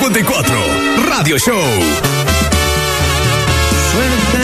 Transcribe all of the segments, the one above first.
54 Radio Show. Suerte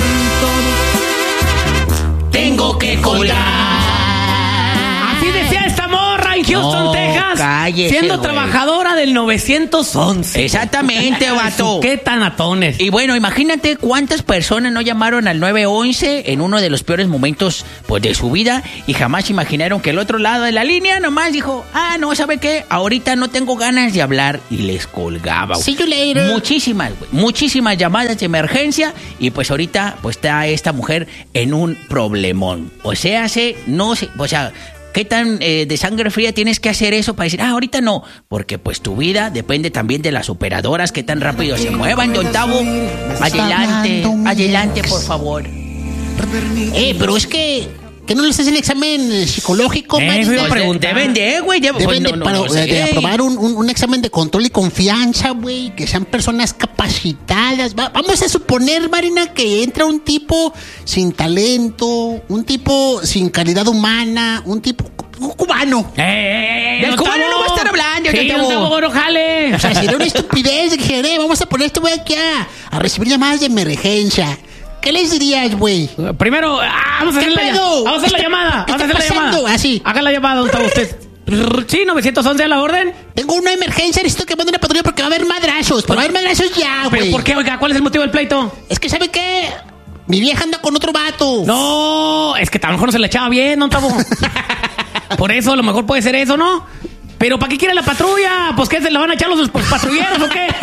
en todo. Tengo que colgar. Así decía esta morra en Houston, Texas. Cállese, siendo güey. trabajadora del 911. Exactamente, vato. Qué tanatones. Y bueno, imagínate cuántas personas no llamaron al 911 en uno de los peores momentos pues de su vida y jamás imaginaron que el otro lado de la línea nomás dijo, no, ¿sabe qué? Ahorita no tengo ganas de hablar y les colgaba. See you later. Muchísimas llamadas de emergencia y pues ahorita pues está esta mujer en un problemón. O sea, ¿qué tan de sangre fría tienes que hacer eso para decir, ahorita no? Porque pues tu vida depende también de las operadoras, que tan rápido se muevan, don Tavo. Adelante, por favor. Pero es que no les hacen el examen psicológico, Eso iba a preguntar. Deben de, güey. Deben de aprobar un examen de control y confianza, güey. Que sean personas capacitadas. Vamos a suponer, Marina, que entra un tipo sin talento, un tipo sin calidad humana, un tipo cubano. Del cubano no va a estar hablando. Sí, don Tavo. no, jale. O sea, sería una estupidez de que vamos a poner este güey aquí a recibir llamadas de emergencia. ¿Qué les dirías, güey? Primero, vamos a hacer la llamada. ¿Qué está pasando? Así. Haga la llamada, don Tavo, usted. Sí, 911 a la orden. Tengo una emergencia, necesito que mande una patrulla porque va a haber madrazos. Pero va a haber madrazos ya, ¿Pero güey. por qué, oiga? ¿Cuál es el motivo del pleito? Es que, ¿sabe qué? Mi vieja anda con otro vato. No, es que a lo mejor no se la echaba bien, don Tavo. Por eso, a lo mejor puede ser eso, ¿no? Pero ¿para qué quiere la patrulla? ¿Pues qué, se la van a echar los patrulleros o qué?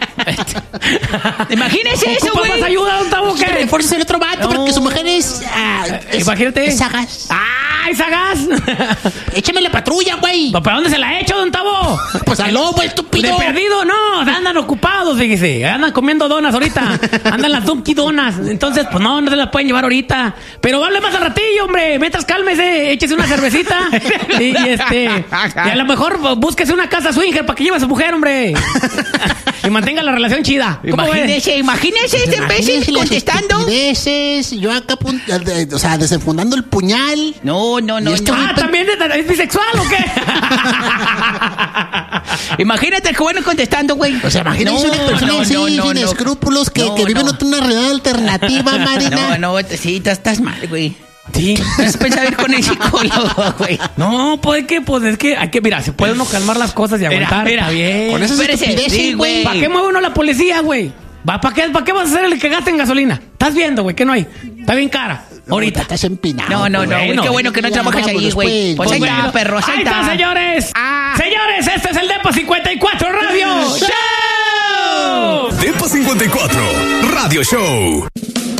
Imagínese eso, güey. ¿Ocupa más ayuda, don Tavo? Que refuerces el otro vato porque su mujer es imagínate. Es sagaz. ¡Ay, sagaz! Échame la patrulla, güey. ¿Para dónde se la ha hecho, don Tavo? Pues al lobo, estúpido. De perdido, no. Andan ocupados, fíjese. Andan comiendo donas ahorita. Andan las Dunky Donas. Entonces, pues no se las pueden llevar ahorita. Pero hable más al ratillo, hombre. Mientras cálmese, échese una cervecita. y a lo mejor búsquese una casa swinger para que lleve a su mujer, hombre. Y mantenga la relación chida. Imagínese este imbécil contestando. Yo acá, desenfundando el puñal. No. ¿También es bisexual o qué? Imagínate el cubano contestando, güey. O sea, imagínense una persona sin escrúpulos que vive en una realidad alternativa, Marina. Sí, estás mal, güey. Sí. Es pensar ir con el psicólogo, güey. No, pues es que hay que, mira, se puede uno calmar las cosas y aguantar. Está bien. Con esas estupideces, güey. ¿Para qué mueve uno la policía, güey? ¿Para qué vas a hacer el que gaste en gasolina? ¿Estás viendo, güey? ¿Qué no hay? Está bien cara. Ahorita. Estás empinado. No, güey. Qué bueno que no trabajas ahí, güey. Pues ahí está, perro. Ahí está, señores. Señores, este es el Depa 54 Radio Show. Depa 54 Radio Show.